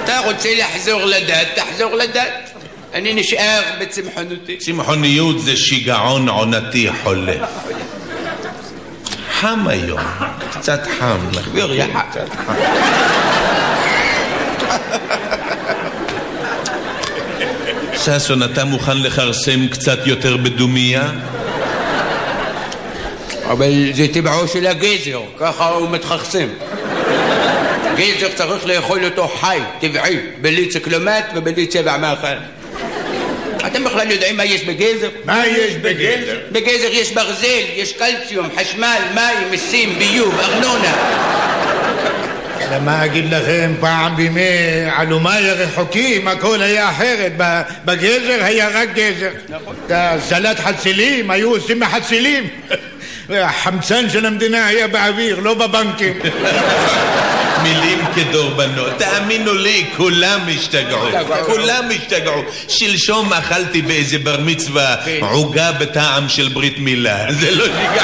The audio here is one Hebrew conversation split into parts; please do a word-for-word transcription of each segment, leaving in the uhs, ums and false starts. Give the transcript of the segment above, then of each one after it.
אתה רוצה לחזור לדת, תחזור לדת. אני נשאר בצמחונותי. צמחוניות זה שיגעון עונתי חולף. חם היום, קצת חם. לחבור יחד. קצת חם. ששון, אתה מוכן לחרסם קצת יותר בדומיה? אבל זה טבעו של הגזר, ככה הוא מתחרסם. גזר צריך לאכול אותו חי, טבעי, בלי ציקלומט ובלי צבע מאכל. אתם בכלל יודעים מה יש בגזר? מה יש בגזר? בגזר יש ברזל, יש קלציום, חשמל, מים, מיסים, ביוב, ארנונה. למה אגיד לכם, פעם בימי עלומי הרחוקים הכל היה אחרת. בגזר היה רק גזר. נכון. סלט חצילים היו עושים מחצילים. החמצן של המדינה היה באוויר, לא בבנקים. מילים כדורבנות, תאמינו לי, כולם השתגעו, כולם השתגעו. שלשום אכלתי באיזה בר מצווה עוגה בטעם של ברית מילה, זה לא שיגע.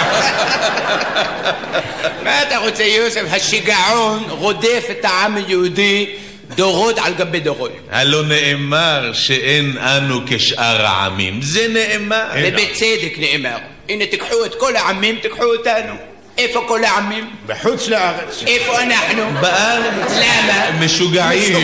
מה אתה רוצה, יוסף? השיגעון רודף את העם היהודי דורות על גבי דורות. הלא נאמר שאין אנו כשאר העמים, זה נאמר. ובצדק נאמר. הנה תקחו את כל העמים, תקחו אותנו. איפה כל העמים? בחוץ לארץ. איפה אנחנו? בארץ. למה? משוגעים.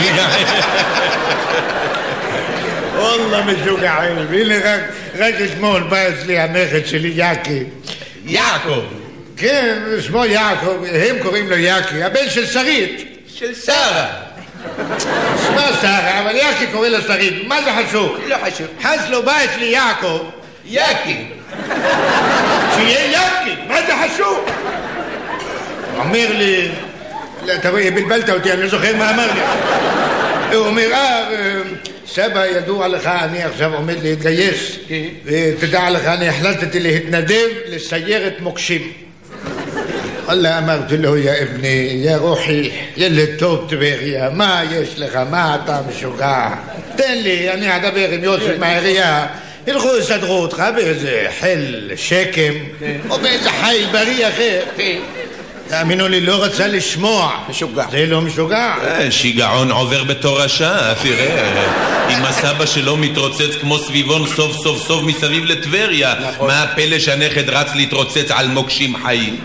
וואלה משוגעים. הנה רק, רק אתמול בא אצלי הנכד שלי יעקי. יעקב. כן, שמו יעקב, הם קוראים לו יעקי, הבן של שרית. של שרה. שמה שרה, אבל יעקי קורא לו שרית. מה זה חשוב? לא חשוב. חס לו בא אצלי יעקב. יעקי. שיהיה יעקי, מה זה חשוב? הוא אומר לי, אתה רואה, בלבלת אותי, אני לא זוכר מה אמר לי. הוא אומר, אה, סבא, ידוע לך, אני עכשיו עומד להתגייס. תדע לך, אני החלטתי להתנדב לסיירת מוקשים. אללה, אמרתי לו, יא אבני, יא רוחי, ילד טוב טבריה, מה יש לך, מה אתה משוגע? תן לי, אני אדבר עם יוסף מהעירייה. ילכו יסדרו אותך באיזה חיל שקם או באיזה חיל בריא אחר. תאמינו לי, לא רצה לשמוע. משוגע. זה לא משוגע. שיגעון עובר בתורשה, תראה. אם הסבא שלו מתרוצץ כמו סביבון סוף סוף סוף מסביב לטבריה, מה הפלא שהנכד רץ להתרוצץ על מוקשים חיים?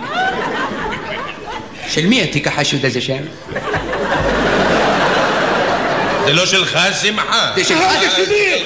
של מי התיק החשוד הזה שם? זה לא שלך, שמחה. זה שלך, זה שלי.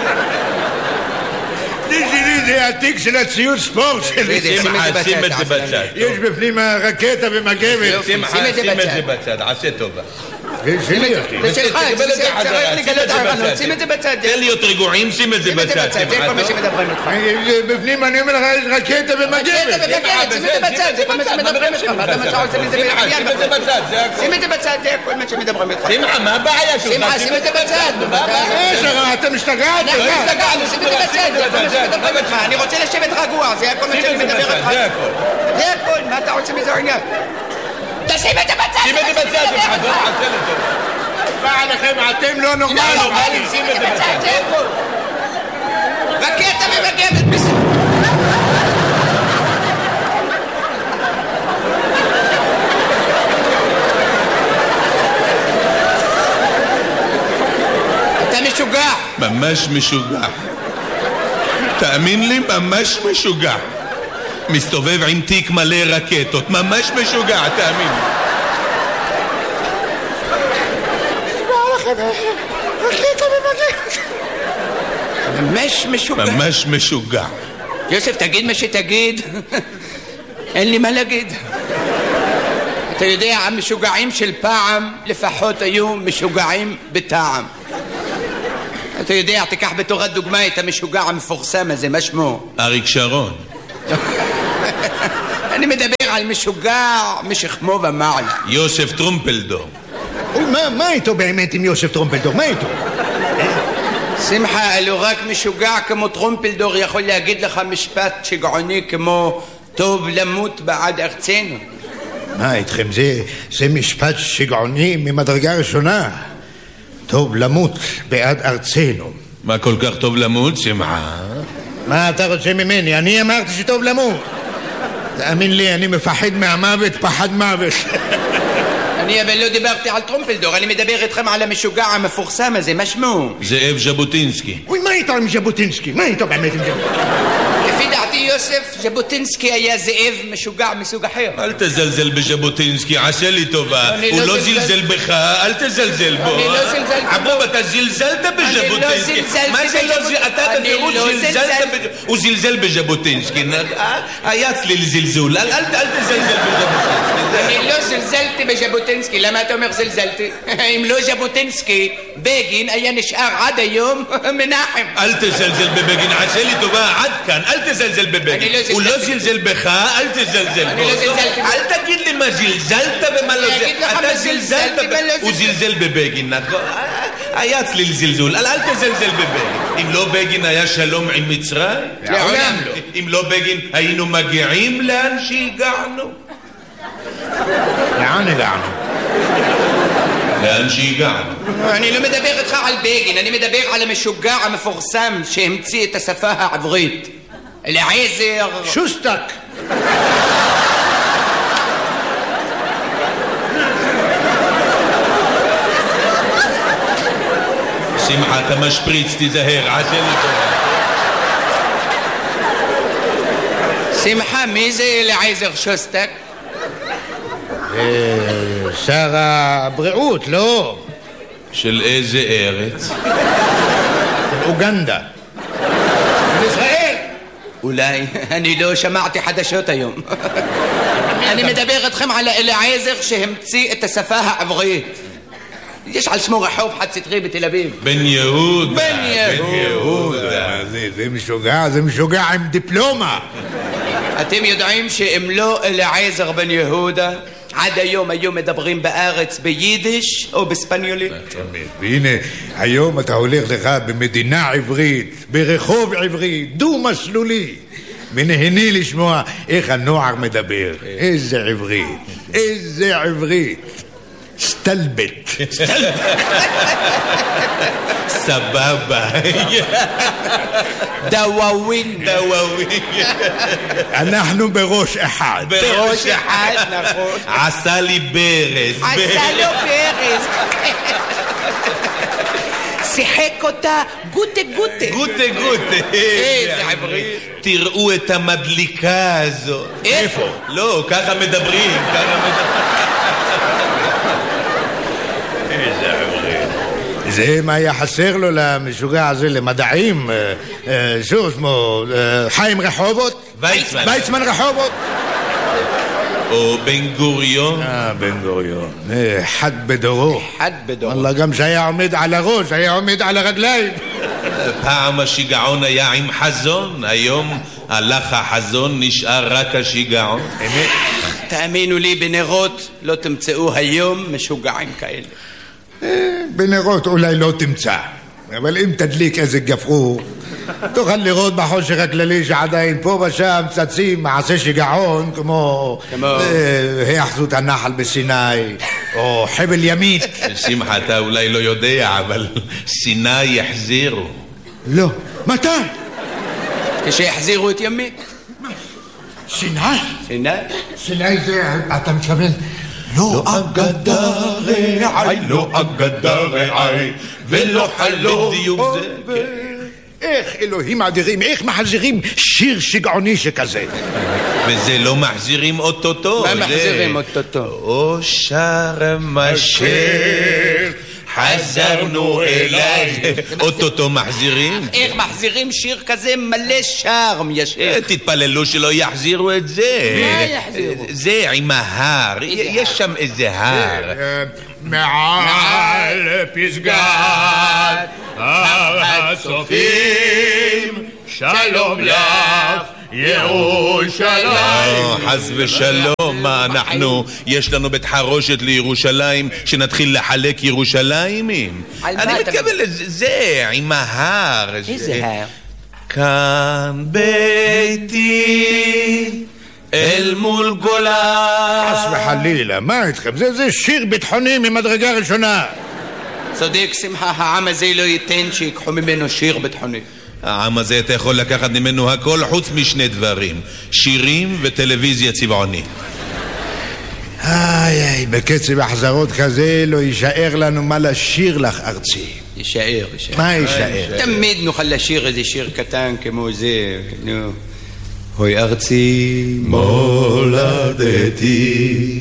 זה שלי, זה התיק של הציוד ספורט שלי. שמחה, שים את זה בצד. יש בפנים הרקטה ומגבת. שמחה, שים את זה בצד, עשה טובה. זה שלי. זה שלך, צריך לגלות ערנות, שים את זה בצד. תן להיות רגועים, שים את זה בצד. זה כל מה שמדברים איתך. בפנים אני אומר לך, יש רקטה ומגבת. רקטה ומגבת, שים את זה בצד, זה כל מה שמדברים איתך. מה אתה מה שעושה מזה בעניין? שים את זה בצד, זה הכל. שים את זה בצד, זה כל מה שמדברים איתך. שמחה, מה הבעיה שלך? שמחה, שים את זה בצד. אתם משתגעתם. אנחנו השתגענו, שים את זה בצד, זה כל מה שמדברים איתך. אני רוצה לשבת רגוע, זה כל מה שאני מדבר איתך. זה הכל. זה הכל, מה אתה רוצה מזה עניין? תשים את זה בצד! שים את זה בצד, זה חזור, עשה לזה. בא עליכם, אתם לא נורמלים. שים את זה בצד, זה הכל. רקטה ומגבת בסדר. אתה משוגע. ממש משוגע. תאמין לי, ממש משוגע. מסתובב עם תיק מלא רקטות, ממש משוגע, תאמין. רקטה ומגבת. ממש משוגע. ממש משוגע. יוסף, תגיד מה שתגיד. אין לי מה להגיד. אתה יודע, המשוגעים של פעם לפחות היו משוגעים בטעם. אתה יודע, תיקח בתורת דוגמה את המשוגע המפורסם הזה, מה שמו? אריק שרון. אני מדבר על משוגע משכמו ומעלה. יוסף טרומפלדור. מה איתו באמת עם יוסף טרומפלדור? מה איתו? שמחה, אלו רק משוגע כמו טרומפלדור יכול להגיד לך משפט שגעוני כמו טוב למות בעד ארצנו. מה איתכם? זה, זה משפט שגעוני ממדרגה ראשונה. טוב למות בעד ארצנו. מה כל כך טוב למות, שמחה? מה אתה רוצה ממני? אני אמרתי שטוב למות. תאמין לי, אני מפחד מהמוות, פחד מוות. אני אבל לא דיברתי על טרומפלדור, אני מדבר איתכם על המשוגע המפורסם הזה, מה שמו? זאב ז'בוטינסקי. אוי, מה איתו עם ז'בוטינסקי? מה איתו באמת עם ז'בוטינסקי? לפי דעתי יוסף, ז'בוטינסקי היה זאב משוגע מסוג אחר. אל תזלזל בז'בוטינסקי, עשה לי טובה. הוא לא זלזל בך, אל תזלזל בו. אני לא זלזלתי בו. אבוב, אתה זלזלת בז'בוטינסקי. אני לא זלזלתי מה זה לא זלזלת? אתה בפירוש זלזלת בז'בוטינסקי. הוא זלזל בז'בוטינסקי. היה צליל זלזול. אל תזלזל בז'בוטינסקי. אני לא זלזלתי בז'בוטינסקי. למה אתה אומר זלזלתי? אם לא ז'בוטינסקי, בגין היה נשאר עד היום מנחם. אל תזלזל בבגין, עשה לי טובה, עד כאן. אל תזלזל בבגין. הוא לא זלזל בך, אל תזלזל בו. אל תגיד לי מה זלזלת ומה לא זלזלת. אתה זלזלת, הוא זלזל בבגין, נכון? היה צליל זלזול, אל תזלזל בבגין. אם לא בגין היה שלום עם מצרים? לעולם לא. אם לא בגין היינו מגיעים לאן שהגענו? לאן הגענו? לאן שהגענו. אני לא מדבר איתך על בגין, אני מדבר על המשוגע המפורסם שהמציא את השפה העברית. אליעזר שוסטק. שמחה, אתה משפריץ, תיזהר, עשה לי טובה. שמחה, מי זה אליעזר שוסטק? שר הבריאות, לא? של איזה ארץ? אוגנדה. של ישראל. אולי, אני לא שמעתי חדשות היום. אני מדבר איתכם על אליעזר שהמציא את השפה העברית. יש על שמו רחוב חד סטרי בתל אביב. בן יהודה. בן יהודה. זה משוגע, זה משוגע עם דיפלומה. אתם יודעים שאם לא אליעזר בן יהודה, עד היום היו מדברים בארץ ביידיש או בספניולית. והנה, היום אתה הולך לך במדינה עברית, ברחוב עברי, דו-מסלולי. ונהני לשמוע איך הנוער מדבר. איזה עברית, איזה עברית. סטלבט. סבבה. דוואווין. דוואווין. אנחנו בראש אחד. בראש אחד, נכון. עשה לי ברז. עשה לו ברז. שיחק אותה גוטה גוטה. גוטה גוטה. איזה עברית. תראו את המדליקה הזו. איפה? לא, ככה מדברים, ככה מדברים. זה מה היה חסר לו למשוגע הזה למדעים, שוב שמו חיים רחובות, ויצמן. ויצמן רחובות, או בן גוריון. אה, בן גוריון, אחד בדורו. אחד בדורו. אללה, גם שהיה עומד על הראש, היה עומד על הרגליים. פעם השיגעון היה עם חזון, היום הלך החזון, נשאר רק השיגעון. אמת. תאמינו לי, בנרות לא תמצאו היום משוגעים כאלה. בנרות אולי לא תמצא, אבל אם תדליק איזה גפרור תוכל לראות בחושך הכללי שעדיין פה ושם צצים מעשה שיגעון כמו היאחזות הנחל בסיני או חבל ימית. שמחה, אתה אולי לא יודע, אבל סיני יחזירו. לא. מתי? כשיחזירו את ימית. סיני? סיני? סיני זה, אתה מתכוון? לא אגדה רעי, לא אגדה רעי, ולא חלום. בדיוק זה. איך אלוהים אדירים, איך מחזירים שיר שגעוני שכזה? וזה לא מחזירים אוטוטו. מה מחזירים אוטוטו? או שרם השיר חזרנו אליי. אוטוטו מחזירים. איך מחזירים שיר כזה מלא שרם ישיר? תתפללו שלא יחזירו את זה. מה יחזירו? זה עם ההר, יש שם איזה הר. מעל פסגת הר הצופים שלום לך ירושלים. חס ושלום, מה אנחנו, יש לנו בית חרושת לירושלים שנתחיל לחלק ירושלימים? אני מתכוון לזה, עם ההר. איזה הר? כאן ביתי אל מול גולה. חס וחלילה, מה איתכם? זה, זה שיר ביטחוני ממדרגה ראשונה. צודק שמחה, העם הזה לא ייתן שיקחו ממנו שיר ביטחוני. העם הזה אתה יכול לקחת ממנו הכל חוץ משני דברים, שירים וטלוויזיה צבעונית. איי איי, בקצב החזרות כזה לא יישאר לנו מה לשיר לך ארצי. יישאר, יישאר. מה יישאר? תמיד נוכל לשיר איזה שיר קטן כמו זה, נו. אוי ארצי מולדתי,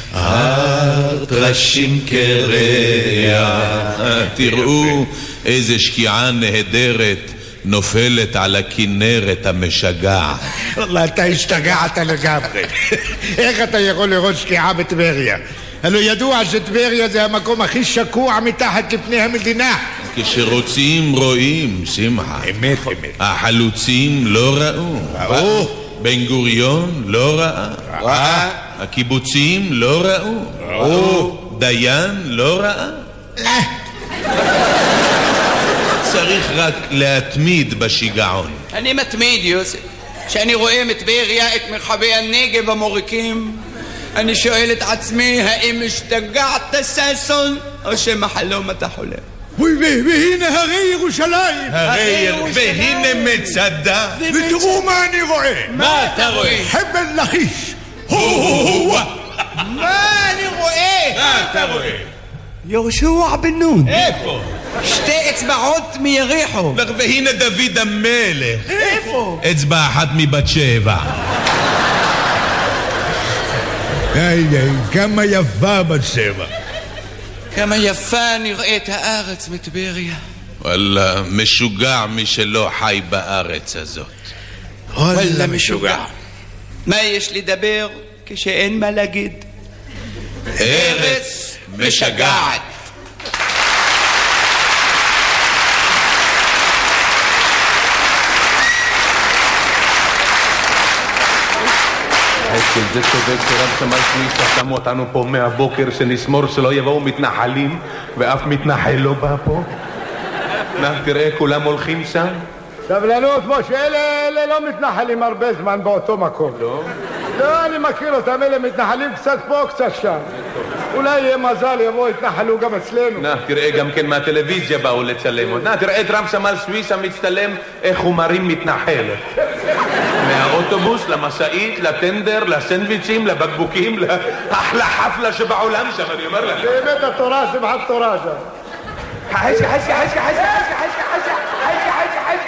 הטרשים קרח, תראו איזה שקיעה נהדרת נופלת על הכנרת המשגעת. וואלה, אתה השתגעת לגמרי. איך אתה יכול לראות שקיעה בטבריה? הלא ידוע שטבריה זה המקום הכי שקוע מתחת לפני המדינה. כשרוצים רואים, שמחה. אמת, אמת. החלוצים לא ראו. ראו. בן גוריון לא ראה. ראה. הקיבוצים לא ראו. ראו. דיין לא ראה. צריך רק להתמיד בשיגעון. אני מתמיד, יוסף. כשאני רואה מטבריה את מרחבי הנגב המוריקים, אני שואל את עצמי, האם השתגעת ששון, או שמחלום אתה חולם? והנה הרי ירושלים. הרי והנה מצדה. ותראו מה אני רואה. מה אתה רואה? חבל לכיש. מה אני רואה? מה אתה רואה? יהושע בן נון. איפה? שתי אצבעות מיריחו. והנה דוד המלך. איפה? אצבע אחת מבת שבע. איי איי, כמה יפה בת שבע. כמה יפה נראית הארץ מטבריה. וואלה, משוגע מי שלא חי בארץ הזאת. וואלה משוגע. מה יש לדבר כשאין מה להגיד? ארץ משגעת. של זה צודק שרב סמל סוויסה שמו אותנו פה מהבוקר שנשמור שלא יבואו מתנחלים ואף מתנחל לא בא פה. נח תראה כולם הולכים שם. סבלנות משה, אלה, אלה לא מתנחלים הרבה זמן באותו מקום. לא? לא, אני מכיר אותם, אלה מתנחלים קצת פה קצת שם. אולי יהיה מזל יבואו יתנחלו גם אצלנו. נח תראה גם כן מהטלוויזיה באו לצלם עוד. נח תראה את רב סמל סוויסה מצטלם איך הוא מרים מתנחלת. מהאוטובוס, למסעית, לטנדר, לסנדוויצ'ים, לבקבוקים, לאחלה חפלה שבעולם שם, אני אומר לך. באמת התורה, שמחת תורה שם. חשי, חשי, חשי, חשי, חשי, חשי, חשי, חשי, חשי,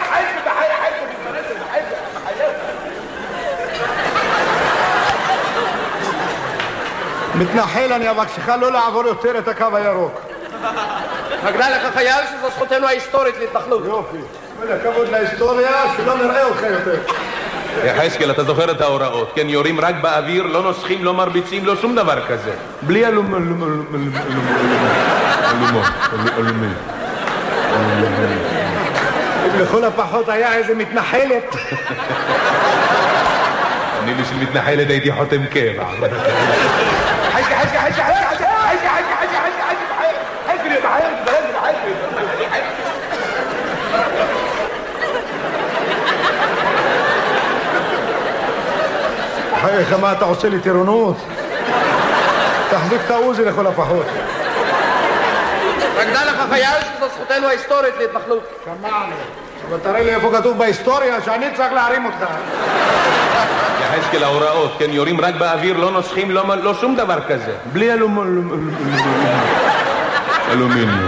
מתנחל, אני אבקשך לא לעבור יותר את הקו הירוק. מגנה לך חייל שזו זכותנו ההיסטורית להתנחלות. יופי. ולכבוד להיסטוריה, שלא נראה אותך יותר. יחזקאל, אתה זוכר את ההוראות, כן? יורים רק באוויר, לא נוסחים, לא מרביצים, לא שום דבר כזה. בלי אלום... אלום... אלום... אלום... אם לכל הפחות היה איזה מתנחלת. אני בשביל מתנחלת הייתי חותם קבע. חשקי, חשקי, חשקי, חשקי, חשקי, חשקי, חשקי, חשקי, חשקי, חייך, מה אתה עושה לי טירונות? תחזיק את העוזי לכל הפחות. מגנה לך חייל שזו זכותנו ההיסטורית להתנחלות. שמענו. אבל תראה לי איפה כתוב בהיסטוריה שאני צריך להרים אותך. יחזקאל, ההוראות, כן? יורים רק באוויר, לא נוסחים, לא שום דבר כזה. בלי אלומיניום.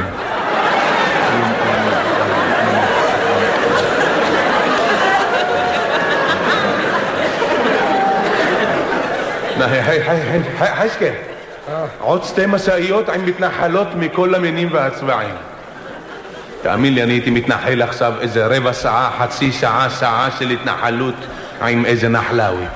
חשקל, עוד שתי מסעיות עם מתנחלות מכל המינים והצבעים. תאמין לי, אני הייתי מתנחל עכשיו איזה רבע שעה, חצי שעה, שעה של התנחלות עם איזה נחלאווית.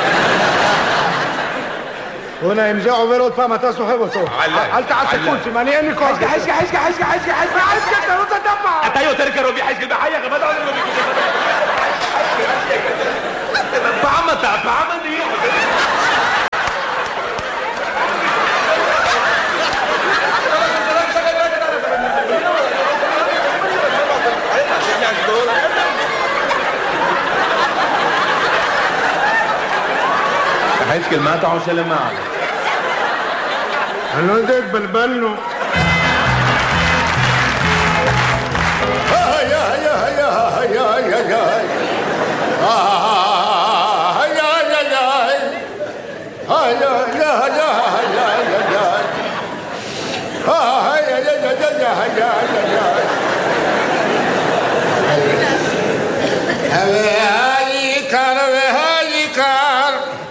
הונה, אם זה עובר עוד פעם, אתה סוחב אותו. אל תעשה קוצים, אני אין לי כוח. חשקל, חשקל, חשקל, חשקל, חשקל, חשקל, חשקל, תרוץ אתה פעם. אתה יותר קרוב יחשקל בחייך, מה אתה עושה לו ביקוש? פעם אתה, פעם אני. חשקל, מה אתה עושה למעלה? אני לא יודע, התבלבלנו. איי איי איי איי איי איי איי איי איי איי היה, היה. והעיקר, והעיקר.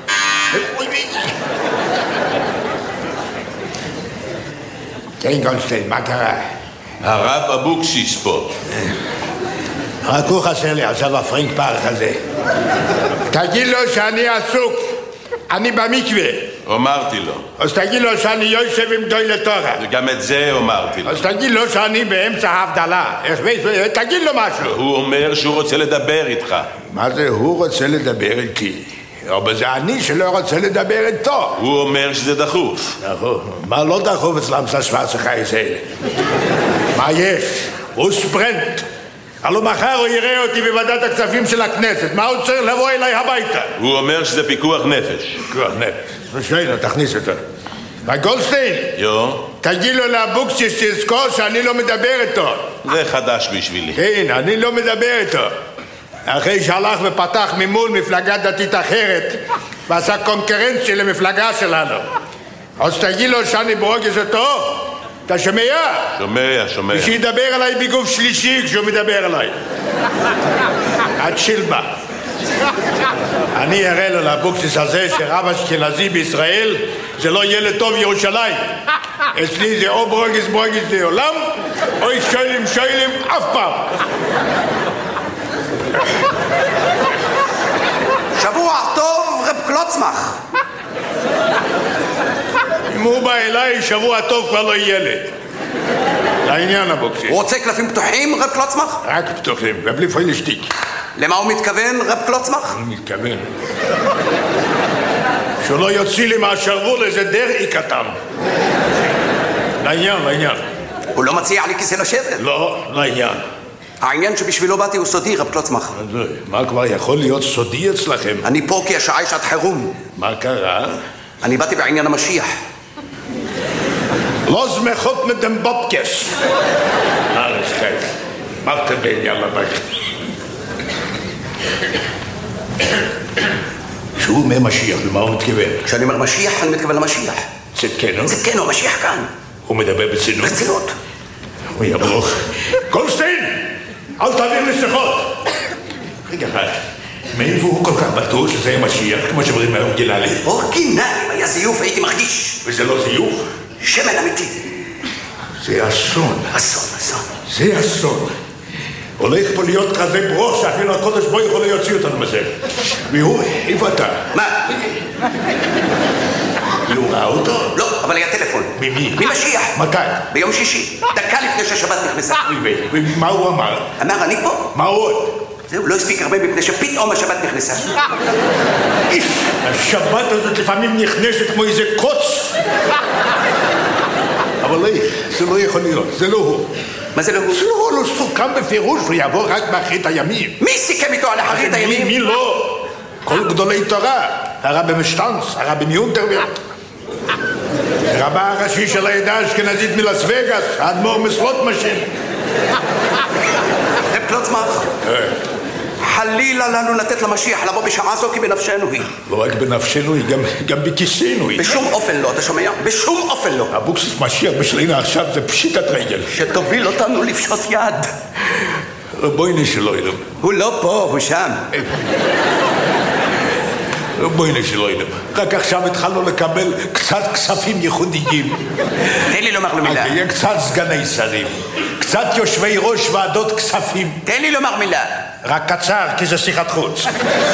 כן, גולדשטיין, מה קרה? הרב אבוקסיס פה. רק הוא חסר לי עכשיו הפרינק פארק הזה. תגיד לו שאני עסוק, אני במקווה. אמרתי לו. אז תגיד לו שאני יושב עם גדולי תורה. גם את זה אמרתי לו. אז תגיד לו שאני באמצע ההבדלה. תגיד לו משהו. הוא אומר שהוא רוצה לדבר איתך. מה זה הוא רוצה לדבר איתי? אבל זה אני שלא רוצה לדבר איתו. הוא אומר שזה דחוף. נכון. מה לא דחוף אצלם שוורצה חייס האלה? מה יש? הוא ספרנט. הלוא מחר הוא יראה אותי בוועדת הכספים של הכנסת. מה הוא צריך לבוא אליי הביתה? הוא אומר שזה פיקוח נפש. פיקוח נפש. שיינה, תכניס אותו. גולדשטיין, יו? תגיד לו לאבוקסיס שיזכור שאני לא מדבר איתו. זה חדש בשבילי. כן, אני לא מדבר איתו. אחרי שהלך ופתח ממול מפלגה דתית אחרת ועשה קונקרנציה למפלגה שלנו. אז תגיד לו שאני ברוגז אותו. אתה שומע? שומע, שומע. ושידבר עליי בגוף שלישי כשהוא מדבר עליי. עד שילבה. אני אראה לו לאבוקסיס הזה שרב אשכנזי בישראל זה לא ילד טוב ירושלים. אצלי זה או ברוגז ברוגז לעולם או שיילים שיילים אף פעם. שבוע טוב רב קלוצמח. אם הוא בא אליי שבוע טוב כבר לא ילד. לעניין אבוקסיס. הוא רוצה קלפים פתוחים רב קלוצמח? רק פתוחים ובלי פוילשטיק. למה הוא מתכוון רב קלוצמח? הוא מתכוון שהוא לא יוציא לי מהשרוול איזה דרעי קטן. לעניין, לעניין. הוא לא מציע לי כיסא לשבת? לא, לעניין. העניין שבשבילו באתי הוא סודי רב קלוצמח. מה כבר יכול להיות סודי אצלכם? אני פה כי השעה היא שעת חירום. מה קרה? אני באתי בעניין המשיח. לא זמחות מדם בובקס. ארץ חייך. מה תבין יאללה בך? שהוא אומר משיח, למה הוא מתכוון? כשאני אומר משיח, אני מתכוון למשיח. צדקנו? צדקנו, המשיח כאן. הוא מדבר בצנות? בצנות. הוא יברוך. גולדשטיין! אל תעביר לי שיחות! רגע אחד, מאיפה הוא כל כך בטוח שזה משיח, כמו שאומרים מהאורגינלי? אורגינלי, היה זיוף, הייתי מרגיש. וזה לא זיוף? שמן אמיתי. זה אסון. אסון, אסון. זה אסון. הולך פה להיות כזה ברוך שאפילו הקודש בו יכול להוציא אותנו מזה. והוא, איפה אתה? מה? הוא ראה אותו? לא, אבל היה טלפון. ממי? ממשיח. מתי? ביום שישי. דקה לפני שהשבת נכנסה. ומה הוא אמר? אמר, אני פה. מה עוד? זהו, לא הספיק הרבה מפני שפתאום השבת נכנסה. השבת הזאת לפעמים נכנסת כמו איזה קוץ. אבל זה לא יכול להיות, זה לא הוא. מה זה לא הוא? זה לא הוא, לא סוכם בפירוש, הוא יבוא רק באחרית הימים. מי סיכם איתו על אחרית הימים? מי לא? כל גדולי תורה, הרבי משטנץ, הרבי מיונטרברט. רבה הראשי של העדה האשכנזית מלאס וגאס, האדמו"ר מסלוטמשין. רב קלוצמח, חלילה לנו לתת למשיח לבוא בשעה זו כי בנפשנו היא. לא רק בנפשנו היא, גם בכיסנו היא. בשום אופן לא, אתה שומע? בשום אופן לא. אבוקסיס משיח בשלינה עכשיו זה פשיטת רגל. שתוביל אותנו לפשוט יד. בואי נשלו אילם. הוא לא פה, הוא שם. בואי נשלו אילם. רק עכשיו התחלנו לקבל קצת כספים ייחודיים. תן לי לומר לו מילה. יהיה קצת סגני שרים, קצת יושבי ראש ועדות כספים. תן לי לומר מילה. רק קצר, כי זה שיחת חוץ.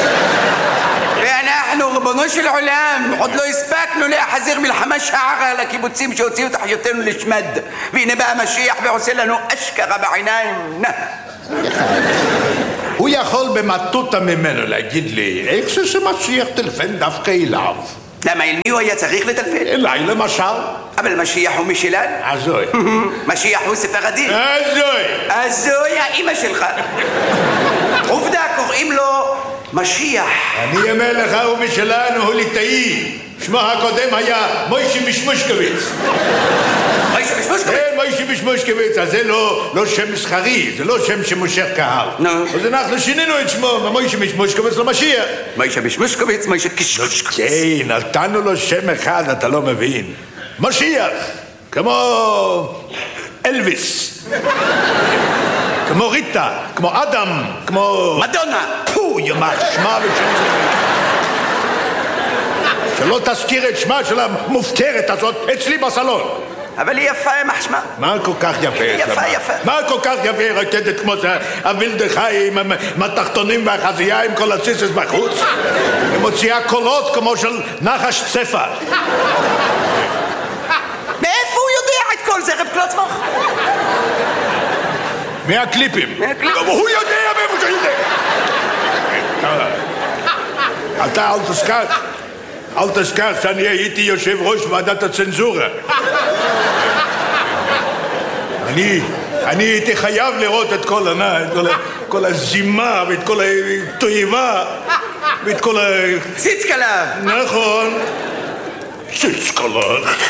ואנחנו, ריבונו של עולם, עוד לא הספקנו להחזיר מלחמה שערה על הקיבוצים שהוציאו את אחיותינו לשמד. והנה בא המשיח ועושה לנו אשכרה בעיניים. נא. הוא יכול במטוטה ממנו להגיד לי, איך זה שמשיח טלפן דווקא אליו? למה, אל מי הוא היה צריך לטלפן? אליי למשל. אבל משיח הוא משלנו. הזוי. משיח הוא ספרדי. הזוי. הזוי האמא שלך. עובדה, קוראים לו משיח. אני אומר לך, הוא משלנו, הוא ליטאי. שמו הקודם היה מוישי משמושקוויץ. מוישי משמושקוויץ? כן, מוישי משמושקוויץ. אז זה לא שם מסחרי, זה לא שם שמושך קהל. נו. אז אנחנו שינינו את שמו, ממוישי משמושקוויץ למשיח. מוישי משמושקוויץ, מוישי קשקשקוויץ. כן, נתנו לו שם אחד, אתה לא מבין. משיח. כמו אלוויס, כמו ריטה, כמו אדם, כמו... מדונה. פו, ימח שמה ושם זה. שלא תזכיר את שמה של המופקרת הזאת אצלי בסלון. אבל היא יפה, ימח שמה. מה כל כך יפה? יפה, יפה. מה כל כך יפה רקדת כמו זה הווילדחי עם התחתונים והחזייה עם כל הציסס בחוץ? היא מוציאה קולות כמו של נחש צפה. מאיפה הוא יודע את כל זה, רב קלוצמוך? מהקליפים. מהקליפים. גם הוא יודע מאיפה שהוא יודע. אתה אל תזכר, אל תזכר שאני הייתי יושב ראש ועדת הצנזורה. אני, אני הייתי חייב לראות את כל ענה, את כל, כל הזימה ואת כל התועבה ואת כל ה... ציצקלה. נכון. ציצקלה.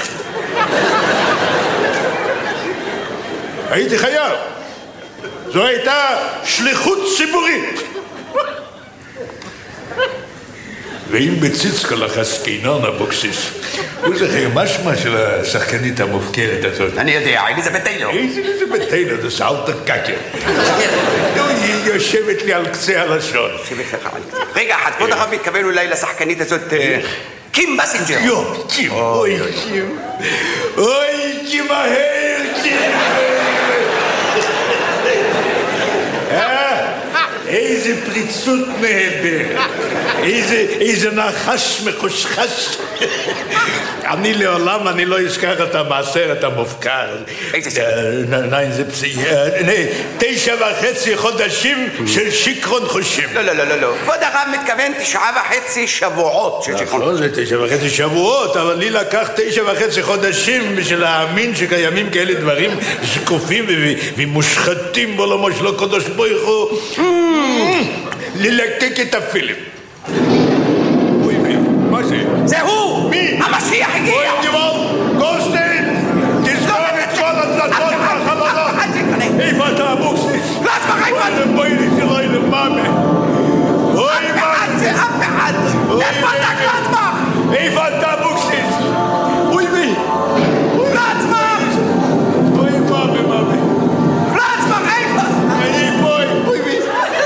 הייתי חייב. זו הייתה שליחות ציבורית. ואם בציצקלח עסקינן אבוקסיס, הוא זוכר משמע של השחקנית המופקרת הזאת. אני יודע, אליזבת טיילור. איזה אליזבת טיילור, זה סאלטר קקר. היא יושבת לי על קצה הלשון. רגע אחד, כבוד הרב מתכוון אולי לשחקנית הזאת קים בסינג'ר. יו, קים, אוי קים. אוי קים מהר, קים. איזה פריצות נהדר, איזה, איזה נחש מחושחש. אני לעולם, אני לא אזכר את המעשרת המופקר. איזה סרט? נין זה פסי... תשע וחצי חודשים של שיקרון חושים. לא, לא, לא, לא. כבוד הרב מתכוון תשעה וחצי שבועות של שיקרון. נכון, זה תשע וחצי שבועות, אבל לי לקח תשע וחצי חודשים בשביל להאמין שקיימים כאלה דברים זקופים ומושחתים בעולמו של הקדוש ברוך הוא. ללקק את הפילים. אוי מי, מה זה? זה הוא! מי? המשיח הגיע! אוי דיבור, גולדשטיין! תסגור את כל הדלתות והחלונות! איפה אתה אבוקסיס? לא אצבח איפה אתה! בואי לי שלוי למאמה! אוי אף אחד זה אף אחד! איפה אתה קלצמח? איפה אתה אבוקסיס? אוי מי? קלצמח! אוי מאמה מאמה! קלצמח איפה? אני בואי! אוי מי?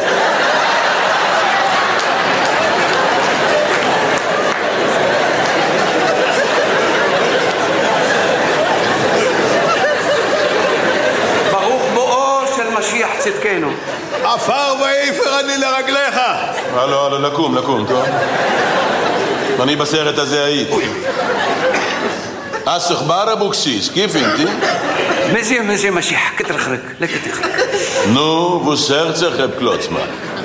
משיח צדקנו. עפר ואיפר אני לרגליך. הלו, הלו, לקום, לקום, טוב? אני בסרט הזה היית. אסך בר אבוקסיס, כיף אינתי? מזי, מזי משיח, כתרחרק, לכתרחרק. נו, וסרצך אב קלוצמן.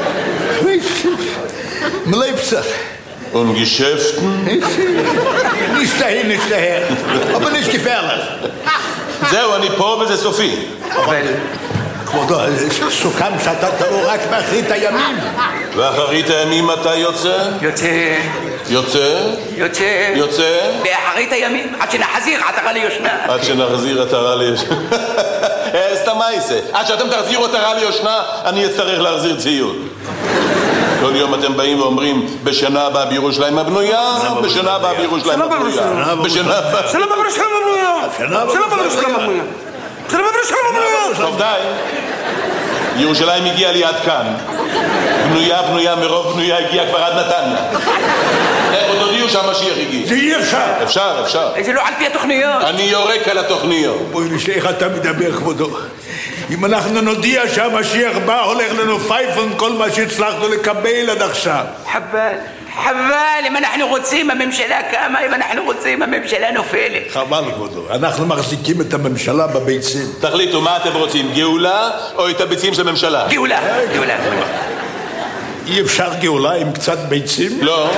מלייפסך. Und Geschäften? Nicht dahin, nicht daher. Aber nicht gefährlich. זהו, אני פה וזה סופי. אבל... כבודו, סוכם שאתה תאור רק באחרית הימים. ואחרית הימים אתה יוצא? יוצא... יוצא? יוצא... יוצא? באחרית הימים, עד שנחזיר עטרה ליושנה. עד שנחזיר עטרה ליושנה. סתם מה יעשה? עד שאתם תחזירו עטרה ליושנה, אני אצטרך להחזיר ציוד. כל יום אתם באים ואומרים, בשנה הבאה בירושלים הבנויה, בשנה הבאה בירושלים הבנויה. בשנה הבאה... שלום בירושלים הבנויה. שלום בירושלים הבנויה. שלום בירושלים הבנויה. טוב, די. ירושלים הגיעה לי עד כאן. בנויה, בנויה, מרוב בנויה הגיעה כבר עד נתניה. איך עוד הודיעו שהמשיח הגיע? זה אי אפשר. אפשר, אפשר. זה לא על פי התוכניות. אני יורק על התוכניות. בואי נשאר, איך אתה מדבר, כבודו? אם אנחנו נודיע שהמשיח בא, הולך לנו פייפון כל מה שהצלחנו לקבל עד עכשיו. חבל, חבל, אם אנחנו רוצים הממשלה קמה, אם אנחנו רוצים הממשלה נופלת. חבל, כבודו, אנחנו מחזיקים את הממשלה בביצים. תחליטו, מה אתם רוצים, גאולה או את הביצים של הממשלה? גאולה, גאולה. אי אפשר גאולה עם קצת ביצים? לא.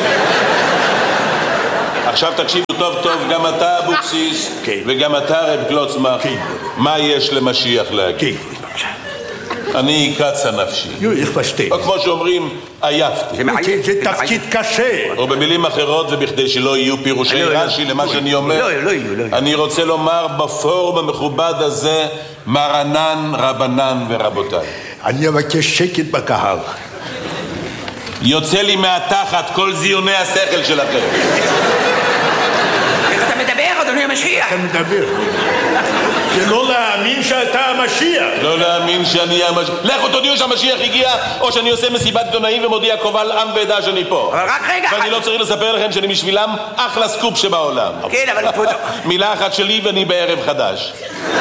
עכשיו תקשיבו טוב טוב, גם אתה אבוקסיס וגם אתה רב קלוצמח, מה יש למשיח להגיד? אני קצה נפשי. איך פשטי? או כמו שאומרים, עייפתי. זה תפקיד קשה. או במילים אחרות, ובכדי שלא יהיו פירושי רש"י למה שאני אומר, אני רוצה לומר בפורום המכובד הזה, מרנן, רבנן ורבותיי. אני אבקש שקט בקהל. יוצא לי מהתחת כל זיוני השכל שלכם. איך אתה מדבר, אדוני המשיח. אתה מדבר. זה לא להאמין שאתה המשיח. לא להאמין שאני המשיח. לכו תודיעו שהמשיח הגיע, או שאני עושה מסיבת עיתונאים ומודיע קובל עם ועדה שאני פה. אבל רק רגע. ואני לא צריך לספר לכם שאני בשבילם אחלה סקופ שבעולם. כן, אבל כבודו. מילה אחת שלי ואני בערב חדש.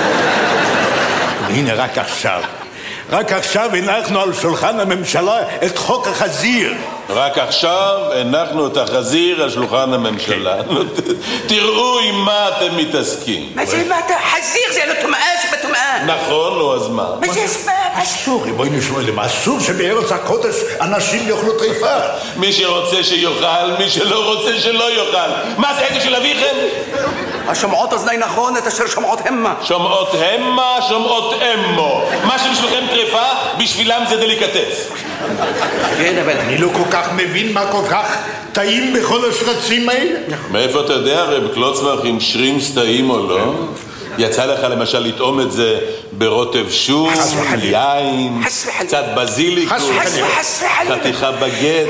הנה רק עכשיו. רק עכשיו הנחנו על שולחן הממשלה את חוק החזיר. רק עכשיו הנחנו את החזיר על שולחן הממשלה. תראו עם מה אתם מתעסקים. מה זה, מה אתה? חזיר זה לא טומאה שבטומאה. נכון, נו, אז מה? מה זה הסבב? אסור, בואי נשמע למה, אסור שבארץ הקודש אנשים יאכלו טריפה. מי שרוצה שיאכל, מי שלא רוצה שלא יאכל. מה זה, איזה של אביכם? השומעות אוזני נכון, את אשר שומעות המה. שומעות המה, שומעות אמו. מה שבשבילכם טריפה, בשבילם זה דליקטס. כן, אבל... אני לא כל כך מבין מה כל כך טעים בכל השרצים האלה. מאיפה אתה יודע, רב קלוצמח, אם שרימס טעים או לא? יצא לך למשל לטעום את זה ברוטב שום, יין, קצת בזיליקו, חתיכה בגט.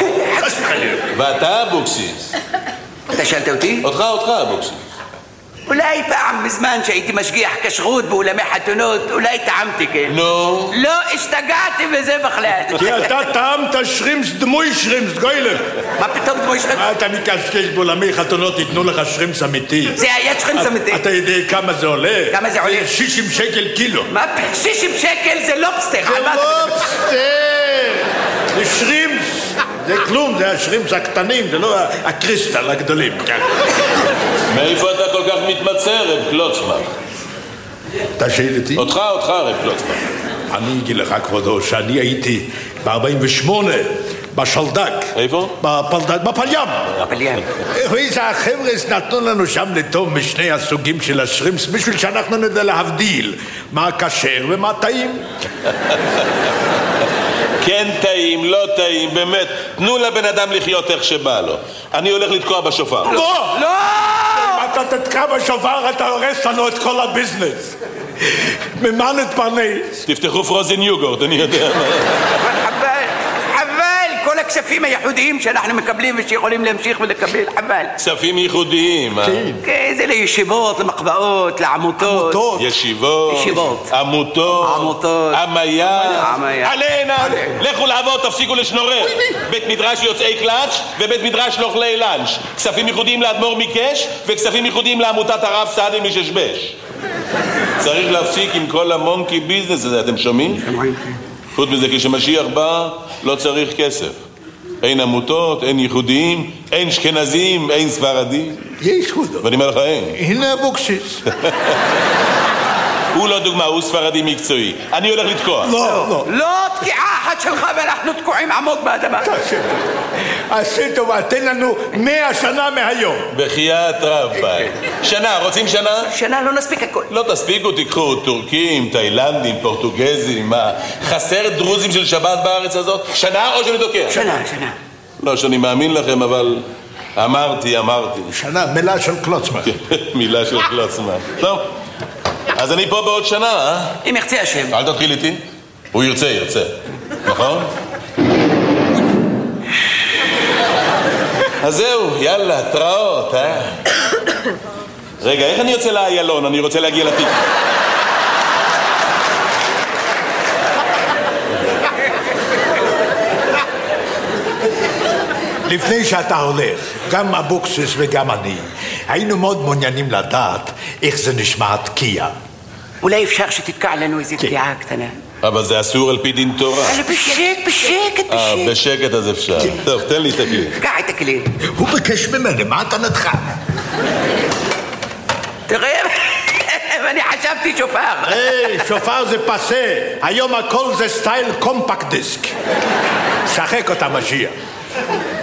ואתה אבוקסיס. אתה שאלת אותי? אותך, אותך אבוקסיס. אולי פעם בזמן שהייתי משגיח כשרות באולמי חתונות, אולי טעמתי כן. נו? לא, השתגעתי בזה בכלל. כי אתה טעמת שרימס דמוי שרימס, גוילר. מה פתאום דמוי שרימס? מה אתה מקשקש באולמי חתונות, ייתנו לך שרימס אמיתי. זה היה שרימס אמיתי. אתה יודע כמה זה עולה? כמה זה עולה? שישים שקל קילו. מה? שישים שקל זה לובסטר. זה לובסטר! זה שרימס. זה כלום, זה השרימס הקטנים, זה לא הקריסטל הגדולים. מאיפה אתה כל כך מתמצא, רב קלוצמח? אתה שואל אותי? אותך, אותך, רב קלוצמח. אני אגיד לך, כבודו, שאני הייתי ב-ארבעים ושמונה בשלדק. איפה? בפלדק, בפלים. בפלים. ואיזה החבר'ה נתנו לנו שם לטוב משני הסוגים של השרימס, בשביל שאנחנו נדע להבדיל מה כשר ומה טעים. כן טעים, לא טעים, באמת. תנו לבן אדם לחיות איך שבא לו. אני הולך לתקוע בשופר. לא! לא! אם אתה תתקע בשופר, אתה הורס לנו את כל הביזנס. ממה נתפרנס? תפתחו פרוזן יוגורט, אני יודע מה. חבל, חבל, כל הכספים הייחודיים שאנחנו מקבלים ושיכולים להמשיך ולקבל, חבל. כספים ייחודיים, אה? כן, זה לישיבות, למחבאות, לעמותות. עמותות. ישיבות. ישיבות. עמותות. עמותות. עמיה. עמיה. עלינה. לכו לעבוד, תפסיקו לשנורר. בית מדרש יוצאי קלאץ' ובית מדרש לאוכלי לאנץ'. כספים ייחודיים לאדמו"ר מקש וכספים ייחודיים לעמותת הרב סעדי מששבש. צריך להפסיק עם כל המונקי ביזנס הזה, אתם שומעים? חוץ מזה, כשמשיח בא, לא צריך כסף. אין עמותות, אין ייחודיים, אין אשכנזים, אין ספרדים. יש כבודו. ואני אומר לך, אין. הנה אבוקסיס. הוא לא דוגמה, הוא ספרדי מקצועי. אני הולך לתקוע. לא, לא. לא תקיעה אחת שלך ואנחנו תקועים עמוק באדמה. עשי טובה, תן לנו מאה שנה מהיום. בחייאת רבי. שנה, רוצים שנה? שנה לא נספיק הכל. לא תספיקו, תיקחו טורקים, תאילנדים, פורטוגזים, מה? חסר דרוזים של שבת בארץ הזאת? שנה או שאני תוקע? שנה, שנה. לא שאני מאמין לכם, אבל אמרתי, אמרתי. שנה, מילה של קלוצמן. מילה של קלוצמן. טוב, אז אני פה בעוד שנה, אה? אם יחצה השם. אל תתחיל איתי. הוא ירצה, ירצה. נכון? אז זהו, יאללה, תראות, אה? רגע, איך אני יוצא לאיילון? אני רוצה להגיע לתיק. לפני שאתה הולך, גם אבוקסיס וגם אני, היינו מאוד מעוניינים לדעת איך זה נשמע תקיעה. אולי אפשר שתתקע לנו איזו תקיעה קטנה. אבל זה אסור על פי דין תורה. אבל בשקט, בשקט, אה, בשקט. בשקט אז אפשר. טוב, תן לי את הכלי. קח את הכלי. הוא ביקש ממני, מה אתה נדחה? תראה, ואני חשבתי שופר. היי, שופר זה פסה. היום הכל זה סטייל קומפקט דיסק. שחק אותה משיח.